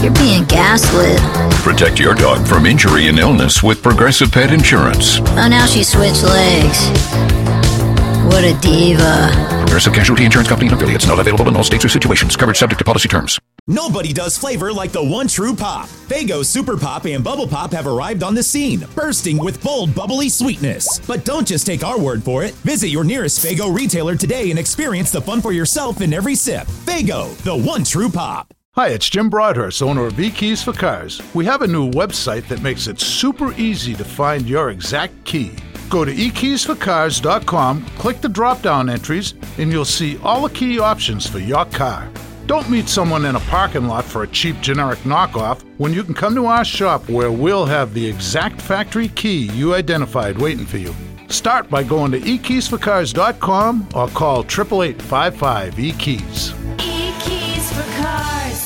You're being gaslit. Protect your dog from injury and illness with Progressive Pet Insurance. Oh, now she switched legs. What a diva. Progressive Casualty Insurance Company and affiliates. Not available in all states or situations. Coverage subject to policy terms. Nobody does flavor like the one true pop. Faygo Super Pop and Bubble Pop have arrived on the scene, bursting with bold, bubbly sweetness. But don't just take our word for it. Visit your nearest Faygo retailer today and experience the fun for yourself in every sip. Faygo, the one true pop. Hi, it's Jim Broadhurst, owner of E-Keys for Cars. We have a new website that makes it super easy to find your exact key. Go to ekeysforcars.com, click the drop-down entries, and you'll see all the key options for your car. Don't meet someone in a parking lot for a cheap generic knockoff when you can come to our shop where we'll have the exact factory key you identified waiting for you. Start by going to ekeysforcars.com or call 888-55-EKEYS. E-Keys for Cars.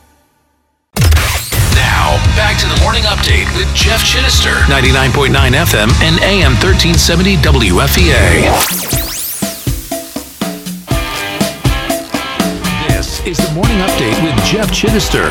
Now, back to the morning update with Jeff Chittister, 99.9 FM and AM 1370 WFEA. This is the morning update with Jeff Chittister,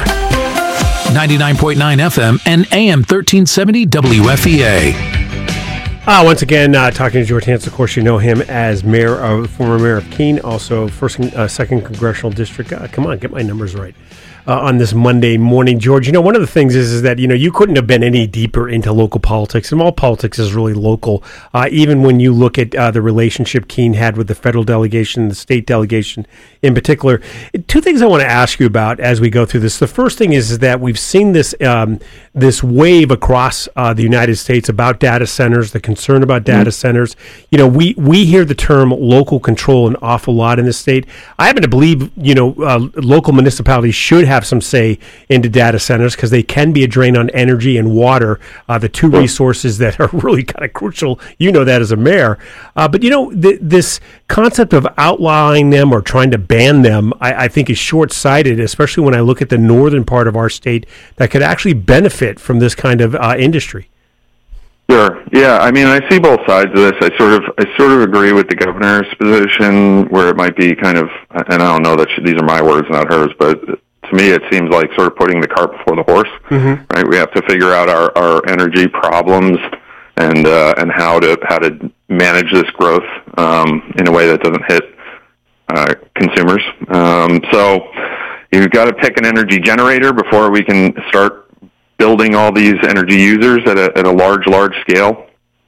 99.9 FM and AM 1370 WFEA. Once again, talking to George Hansen. Of course, you know him as former mayor of Keene, also second congressional district. Come on, get my numbers right. On this Monday morning, George, one of the things is that, you couldn't have been any deeper into local politics, and all politics is really local. Even when you look at the relationship Keene had with the federal delegation, the state delegation in particular. Two things I want to ask you about as we go through this. The first thing is that we've seen this this wave across the United States about data centers, the concern about data centers. We hear the term local control an awful lot in the state. I happen to believe, local municipalities should have some say into data centers because they can be a drain on energy and water, the two resources that are really kind of crucial. You know that as a mayor. But this concept of outlawing them or trying to ban them, I think is short-sighted, especially when I look at the northern part of our state that could actually benefit from this kind of industry. Sure. Yeah. I mean, I see both sides of this. I sort of agree with the governor's position where it might be kind of, and I don't know that these are my words, not hers, but to me, it seems like sort of putting the cart before the horse, right? We have to figure out our energy problems and how to manage this growth in a way that doesn't hit consumers. So you've got to pick an energy generator before we can start building all these energy users at a large scale.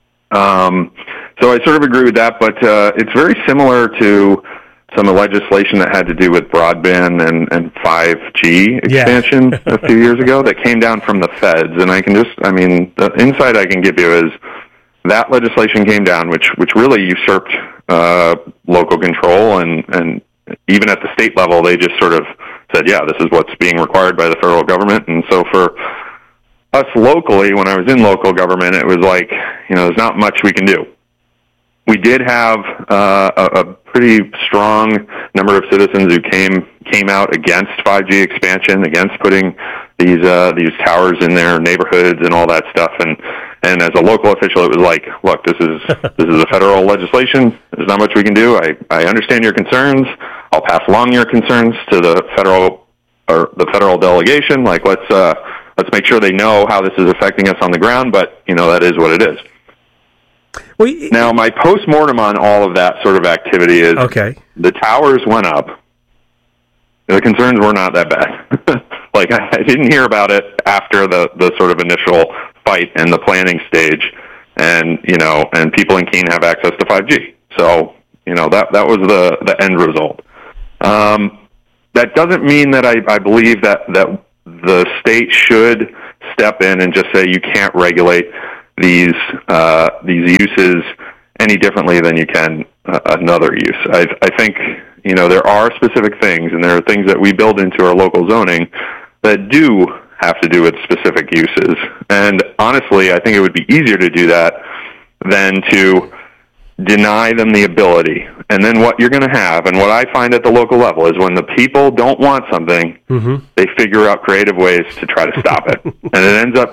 So I sort of agree with that, but it's very similar to some of the legislation that had to do with broadband and 5G expansion a few years ago that came down from the feds. And the insight I can give you is that legislation came down, which really usurped local control, and even at the state level, they just sort of said, yeah, this is what's being required by the federal government. And so for us locally, when I was in local government, it was like, there's not much we can do. We did have a pretty strong number of citizens who came out against 5G expansion, against putting these towers in their neighborhoods and all that stuff. And as a local official, it was like, look, this is a federal legislation. There's not much we can do. I understand your concerns. I'll pass along your concerns to the federal delegation. Like, let's make sure they know how this is affecting us on the ground. But that is what it is. Well, now, my postmortem on all of that sort of activity is the towers went up. The concerns were not that bad. Like, I didn't hear about it after the sort of initial fight and the planning stage, and people in Keene have access to 5G. So, that was the end result. That doesn't mean that I believe that the state should step in and just say you can't regulate these uses any differently than you can another use. I think there are specific things, and there are things that we build into our local zoning that do have to do with specific uses. And honestly, I think it would be easier to do that than to deny them the ability. And then what you're going to have, and what I find at the local level, is when the people don't want something, they figure out creative ways to try to stop it. And it ends up